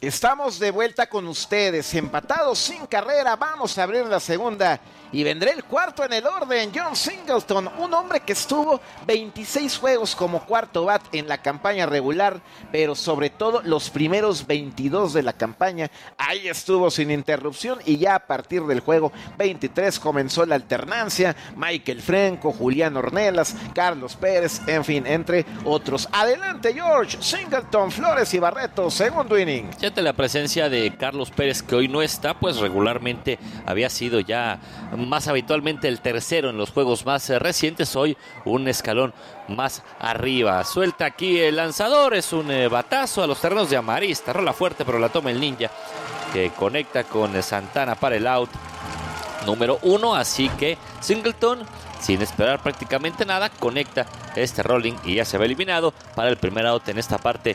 Estamos de vuelta con ustedes, empatados sin carrera, vamos a abrir la segunda y vendrá el cuarto en el orden. John Singleton, un hombre que estuvo 26 juegos como cuarto bat en la campaña regular, pero sobre todo los primeros 22 de la campaña, ahí estuvo sin interrupción y ya a partir del juego 23 comenzó la alternancia, Michael Franco, Julián Ornelas, Carlos Pérez, en fin, entre otros. Adelante George, Singleton, Flores y Barreto, segundo inning. Fíjate la presencia de Carlos Pérez, que hoy no está, pues regularmente había sido ya más habitualmente el tercero en los juegos más recientes, hoy un escalón más arriba. Suelta aquí el lanzador, es un batazo a los terrenos de Amarista, rola fuerte pero la toma el Ninja, que conecta con Santana para el out número 1, así que Singleton, sin esperar prácticamente nada, conecta este rolling y ya se ve eliminado para el primer out en esta parte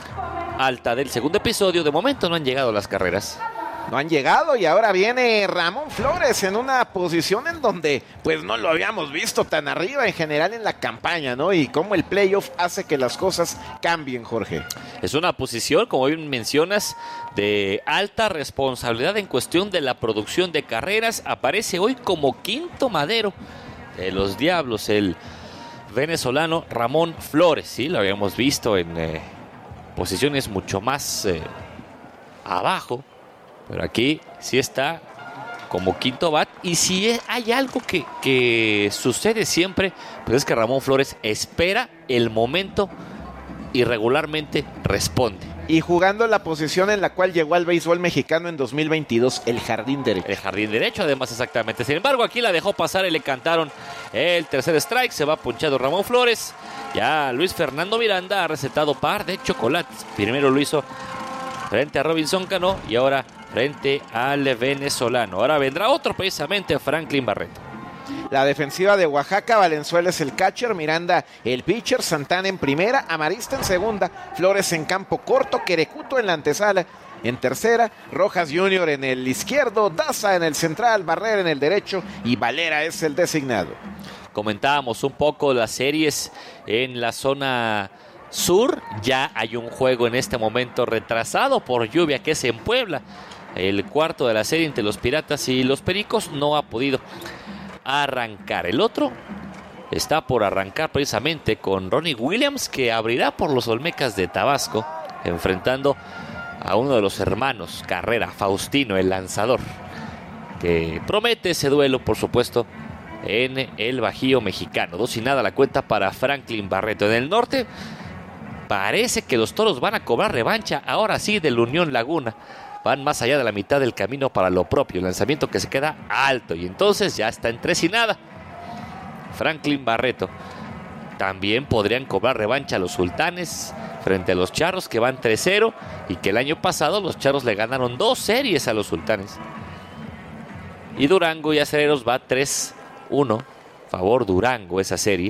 alta del segundo episodio. De momento no han llegado las carreras. No han llegado y ahora viene Ramón Flores en una posición en donde pues no lo habíamos visto tan arriba en general en la campaña, ¿no? Y cómo el playoff hace que las cosas cambien, Jorge. Es una posición, como bien mencionas, de alta responsabilidad en cuestión de la producción de carreras. Aparece hoy como quinto madero de los Diablos el venezolano Ramón Flores. Sí, lo habíamos visto en posiciones mucho más abajo, pero aquí sí está como quinto bat. Y si hay algo que sucede siempre, pues es que Ramón Flores espera el momento y regularmente responde. Y jugando la posición en la cual llegó al béisbol mexicano en 2022, el jardín derecho. El jardín derecho, además, exactamente. Sin embargo, aquí la dejó pasar y le cantaron el tercer strike. Se va punchado Ramón Flores. Ya Luis Fernando Miranda ha recetado par de chocolates. Primero lo hizo frente a Robinson Cano y ahora frente al venezolano. Ahora vendrá otro, precisamente Franklin Barreto. La defensiva de Oaxaca, Valenzuela es el catcher, Miranda el pitcher, Santana en primera, Amarista en segunda, Flores en campo corto, Querecuto en la antesala, en tercera, Rojas Jr. en el izquierdo, Daza en el central, Barrera en el derecho y Valera es el designado. Comentábamos un poco las series en la zona sur, ya hay un juego en este momento retrasado por lluvia que es en Puebla. El cuarto de la serie entre los Piratas y los Pericos no ha podido arrancar. El otro está por arrancar precisamente con Ronnie Williams, que abrirá por los Olmecas de Tabasco, enfrentando a uno de los hermanos Carrera, Faustino, el lanzador, que promete ese duelo, por supuesto, en el Bajío mexicano. 2-0 la cuenta para Franklin Barreto. En el norte parece que los Toros van a cobrar revancha, ahora sí, del Unión Laguna. Van más allá de la mitad del camino para lo propio. El lanzamiento que se queda alto y entonces ya está en 3-0. Franklin Barreto. También podrían cobrar revancha a los Sultanes frente a los Charros, que van 3-0 y que el año pasado los Charros le ganaron 2 series a los Sultanes. Y Durango y Acereros va 3-1. Favor Durango esa serie.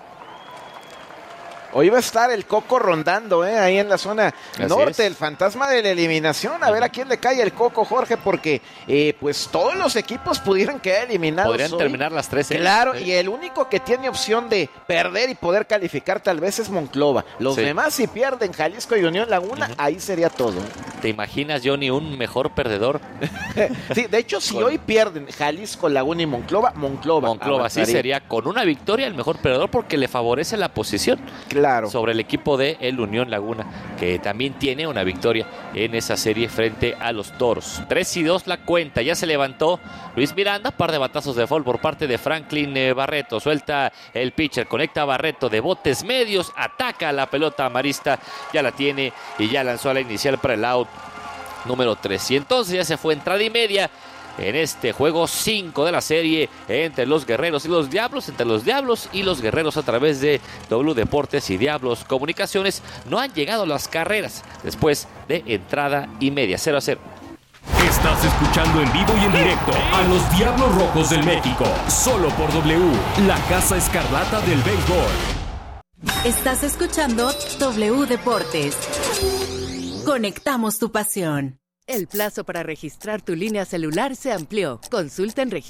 Hoy va a estar el Coco rondando, ahí en la zona norte, el fantasma de la eliminación. A ver a quién le cae el Coco, Jorge, porque pues todos los equipos pudieran quedar eliminados. Podrían terminar las 3 series. Claro, y el único que tiene opción de perder y poder calificar tal vez es Monclova. Los demás, si pierden Jalisco y Unión Laguna, ahí sería todo. ¿Te imaginas, Johnny, un mejor perdedor? Sí, de hecho, si hoy pierden Jalisco, Laguna y Monclova sí sería con una victoria el mejor perdedor porque le favorece la posición. Claro. Sobre el equipo de el Unión Laguna, que también tiene una victoria en esa serie frente a los Toros. 3-2 la cuenta, ya se levantó Luis Miranda, par de batazos de foul por parte de Franklin Barreto, suelta el pitcher, conecta a Barreto de botes medios, ataca la pelota Amarista, ya la tiene y ya lanzó a la inicial para el out número 3. Y entonces ya se fue entrada y media en este juego 5 de la serie entre los Guerreros y los Diablos, entre los Diablos y los Guerreros a través de W Deportes y Diablos Comunicaciones. No han llegado las carreras después de entrada y media, 0-0. Estás escuchando en vivo y en directo a los Diablos Rojos del México, solo por W, la Casa Escarlata del béisbol. Estás escuchando W Deportes. Conectamos tu pasión. El plazo para registrar tu línea celular se amplió. Consulta en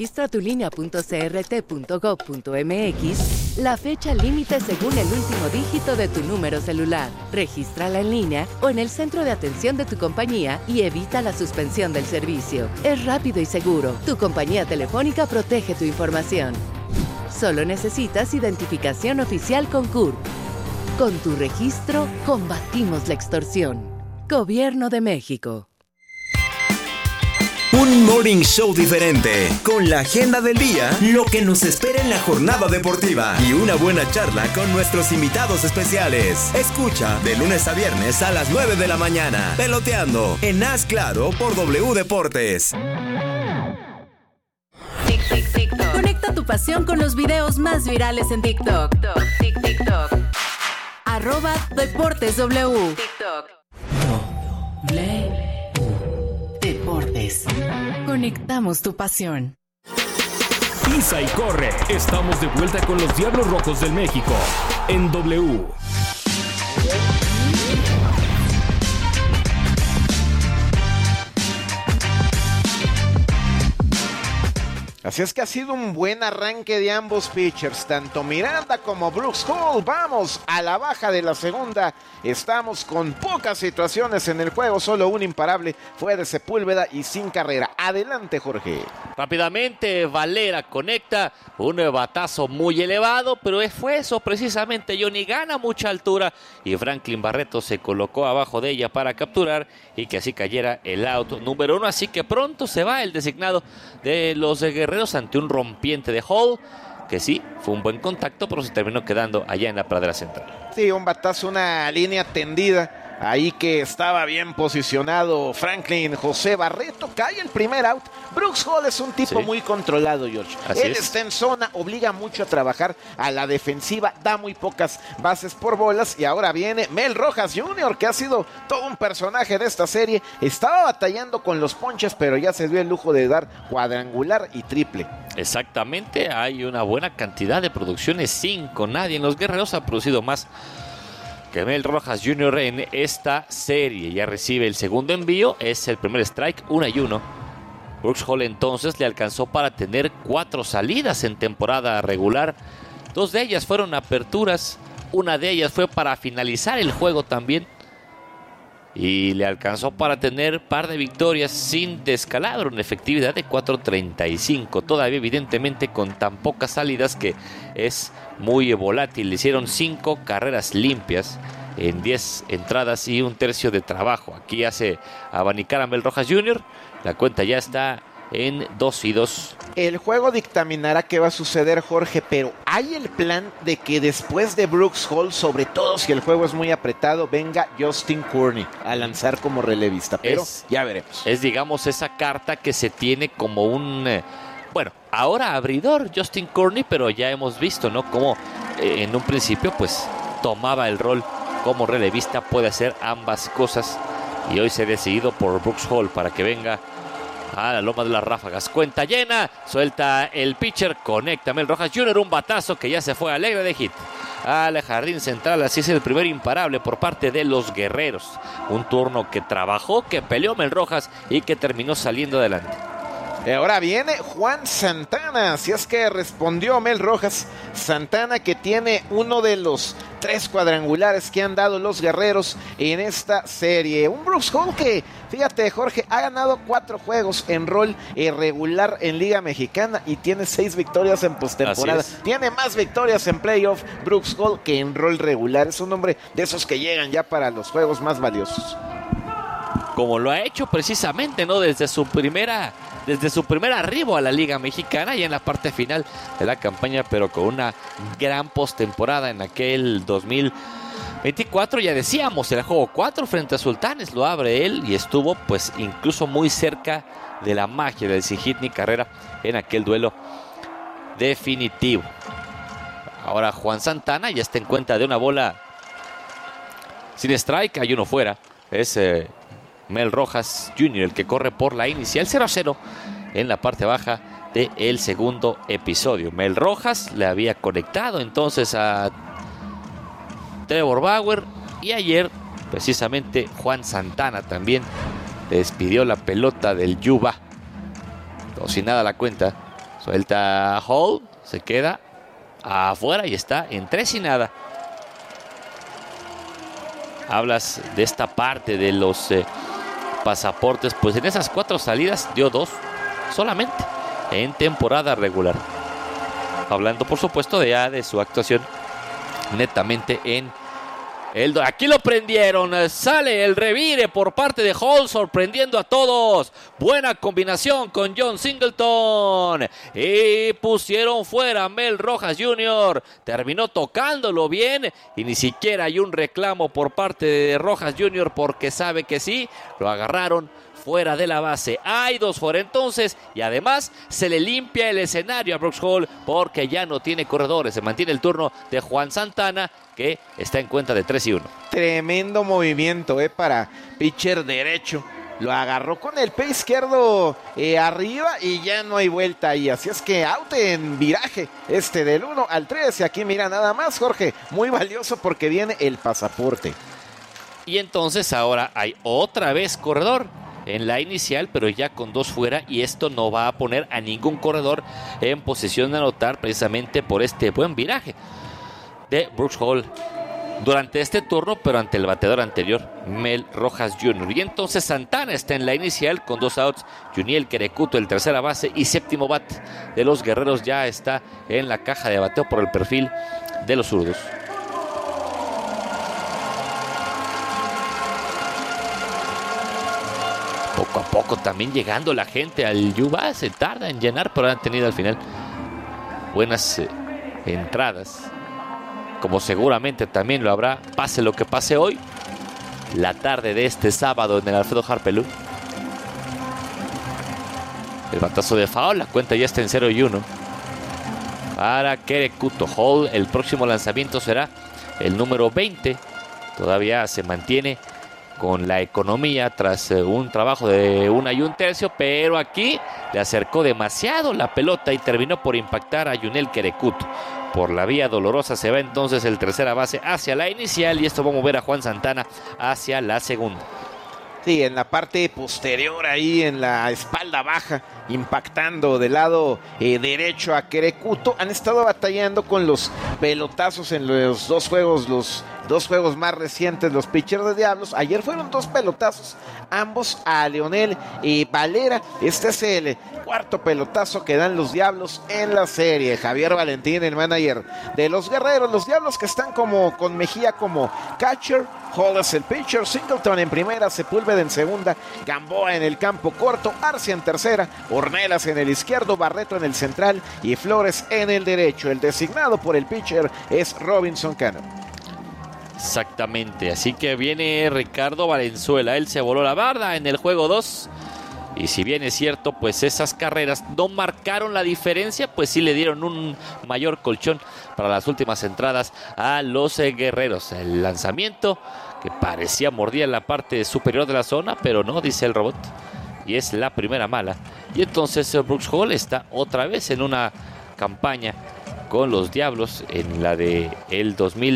registratulinea.crt.gov.mx la fecha límite según el último dígito de tu número celular. Regístrala en línea o en el centro de atención de tu compañía y evita la suspensión del servicio. Es rápido y seguro. Tu compañía telefónica protege tu información. Solo necesitas identificación oficial con CURP. Con tu registro, combatimos la extorsión. Gobierno de México. Un morning show diferente, con la agenda del día, lo que nos espera en la jornada deportiva y una buena charla con nuestros invitados especiales. Escucha de lunes a viernes a las 9 de la mañana, Peloteando, en Haz Claro por W Deportes. Conecta tu pasión con los videos más virales en TikTok. @DeportesW. TikTok. Deportes. Conectamos tu pasión. Pisa y corre. Estamos de vuelta con los Diablos Rojos del México en W. Así es que ha sido un buen arranque de ambos pitchers, tanto Miranda como Brooks Hall. Vamos a la baja de la segunda. Estamos con pocas situaciones en el juego, solo un imparable fue de Sepúlveda y sin carrera. Adelante, Jorge. Rápidamente Valera conecta un batazo muy elevado, pero fue eso precisamente. Johnny gana mucha altura y Franklin Barreto se colocó abajo de ella para capturar y que así cayera el out número 1. Así que pronto se va el designado de los Guerreros ante un rompiente de Hall, que sí, fue un buen contacto, pero se terminó quedando allá en la pradera central. Sí, un batazo, una línea tendida. Ahí que estaba bien posicionado Franklin José Barreto, cae el primer out. Brooks Hall es un tipo muy controlado, George. Él está en zona, obliga mucho a trabajar a la defensiva, da muy pocas bases por bolas. Y ahora viene Mel Rojas Jr., que ha sido todo un personaje de esta serie. Estaba batallando con los ponches, pero ya se dio el lujo de dar cuadrangular y triple. Exactamente, hay una buena cantidad de producciones, 5. Nadie en los Guerreros ha producido más que Mel Rojas Jr. en esta serie. Ya recibe el segundo envío, es el primer strike, 1-1. Brooks Hall entonces le alcanzó para tener 4 salidas en temporada regular. 2 de ellas fueron aperturas, una de ellas fue para finalizar el juego también. Y le alcanzó para tener par de victorias sin descalabro, una efectividad de 4.35. Todavía evidentemente con tan pocas salidas que es muy volátil. Le hicieron 5 carreras limpias en 10 entradas y un tercio de trabajo. Aquí hace abanicar a Mel Rojas Jr. La cuenta ya está en 2-2. El juego dictaminará qué va a suceder, Jorge, pero hay el plan de que después de Brooks Hall, sobre todo si el juego es muy apretado, venga Justin Courney a lanzar como relevista, pero ya veremos. Es, digamos, esa carta que se tiene como un... bueno, ahora abridor Justin Courney, pero ya hemos visto, ¿no? Como en un principio, pues, tomaba el rol como relevista, puede hacer ambas cosas, y hoy se ha decidido por Brooks Hall para que venga a la loma de las ráfagas. Cuenta llena, suelta el pitcher, conecta Mel Rojas Jr., un batazo que ya se fue alegre de hit al jardín central. Así es el primer imparable por parte de los Guerreros. Un turno que trabajó, que peleó Mel Rojas y que terminó saliendo adelante. Y ahora viene Juan Santana, si es que respondió Mel Rojas. Santana, que tiene uno de los 3 cuadrangulares que han dado los Guerreros en esta serie. Un Brooks Hall que, fíjate, Jorge, ha ganado 4 juegos en rol regular en Liga Mexicana y tiene 6 victorias en postemporada. Tiene más victorias en playoff Brooks Hall que en rol regular. Es un hombre de esos que llegan ya para los juegos más valiosos. Como lo ha hecho precisamente, ¿no? Desde su primer arribo a la Liga Mexicana y en la parte final de la campaña, pero con una gran postemporada en aquel 2024. Ya decíamos, el juego 4 frente a Sultanes lo abre él y estuvo pues incluso muy cerca de la magia del sin hit ni carrera en aquel duelo definitivo. Ahora Juan Santana ya está en cuenta de una bola sin strike, hay uno fuera. Es Mel Rojas Jr. el que corre por la inicial. 0-0 en la parte baja del segundo episodio. Mel Rojas le había conectado entonces a Trevor Bauer y ayer precisamente Juan Santana también despidió la pelota del Yuba. Dos sin nada la cuenta. Suelta Hall, se queda afuera y está en 3 y nada. Hablas de esta parte de los pasaportes, pues en esas 4 salidas dio 2 solamente en temporada regular. Hablando por supuesto de su actuación netamente en aquí lo prendieron, sale el revire por parte de Hall, sorprendiendo a todos. Buena combinación con John Singleton. Y pusieron fuera a Mel Rojas Jr. Terminó tocándolo bien y ni siquiera hay un reclamo por parte de Rojas Jr. porque sabe que sí, lo agarraron fuera de la base. Hay 2 fuera entonces y además se le limpia el escenario a Brooks Hall porque ya no tiene corredores. Se mantiene el turno de Juan Santana, que está en cuenta de 3 y 1. Tremendo movimiento para pitcher derecho. Lo agarró con el pie izquierdo arriba y ya no hay vuelta ahí. Así es que out en viraje del 1 al 3. Y aquí mira nada más, Jorge, muy valioso porque viene el pasaporte. Y entonces ahora hay otra vez corredor en la inicial, pero ya con 2 fuera, y esto no va a poner a ningún corredor en posición de anotar precisamente por este buen viraje de Brooks Hall durante este turno, pero ante el bateador anterior, Mel Rojas Jr. Y entonces Santana está en la inicial con 2 outs. Juniel Querecuto, el tercera base y séptimo bat de los Guerreros, ya está en la caja de bateo por el perfil de los zurdos. Poco a poco también llegando la gente al Yuba. Se tarda en llenar, pero han tenido al final buenas entradas, como seguramente también lo habrá, pase lo que pase hoy, la tarde de este sábado en el Alfredo Harpelú. El batazo de foul, la cuenta ya está en 0 y 1 para Querecuto. Hall, el próximo lanzamiento será el número 20. Todavía se mantiene con la economía tras un trabajo de 1 1/3, pero aquí le acercó demasiado la pelota y terminó por impactar a Juniel Querecuto. Por la vía dolorosa se va entonces el tercera base hacia la inicial y esto va a mover a Juan Santana hacia la segunda. Sí, en la parte posterior, ahí en la espalda baja, impactando del lado derecho a Querecuto. Han estado batallando con los pelotazos en los 2 juegos más recientes, los pitchers de Diablos. Ayer fueron 2 pelotazos, ambos a Leonel Valera. Este es el 4º pelotazo que dan los Diablos en la serie. Javier Valentín, el manager de los Guerreros. Los Diablos que están como con Mejía como catcher, Hall es el pitcher, Singleton en primera, Sepúlveda en segunda, Gamboa en el campo corto, Arcia en tercera, Ornelas en el izquierdo, Barreto en el central y Flores en el derecho. El designado por el pitcher es Robinson Cano. Exactamente, así que viene Ricardo Valenzuela. Él se voló la barda en el juego 2. Y si bien es cierto, pues esas carreras no marcaron la diferencia, pues sí le dieron un mayor colchón para las últimas entradas a los Guerreros. El lanzamiento que parecía mordía en la parte superior de la zona, pero no, dice el robot. Y es la primera mala. Y entonces Brooks Hall está otra vez en una campaña con los Diablos en la de el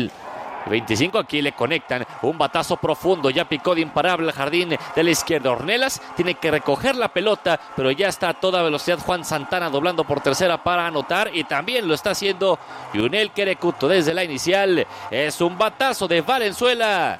2025. Aquí le conectan un batazo profundo, ya picó de imparable el jardín de la izquierda. Ornelas tiene que recoger la pelota, pero ya está a toda velocidad Juan Santana doblando por tercera para anotar, y también lo está haciendo Juniel Querecuto desde la inicial. Es un batazo de Valenzuela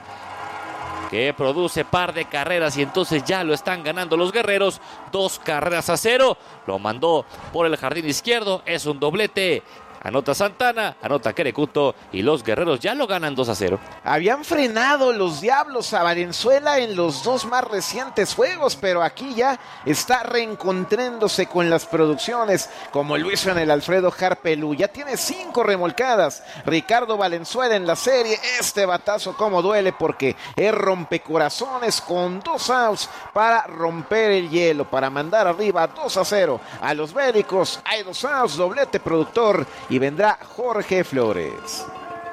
que produce par de carreras y entonces ya lo están ganando los Guerreros 2 carreras a 0. Lo mandó por el jardín izquierdo, es un doblete. Anota Santana, anota Querecuto y los Guerreros ya lo ganan 2 a 0. Habían frenado los Diablos a Valenzuela en los 2 más recientes juegos, pero aquí ya está reencontrándose con las producciones, como lo hizo en el Alfredo Harpelú. Ya tiene 5 remolcadas Ricardo Valenzuela en la serie. Este batazo como duele, porque es rompecorazones con 2 outs para romper el hielo, para mandar arriba 2 a 0 a los Bélicos. Hay 2 outs, doblete productor, y vendrá Jorge Flores.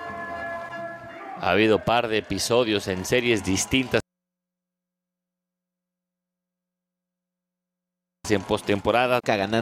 Ha habido par de episodios en series distintas en postemporada.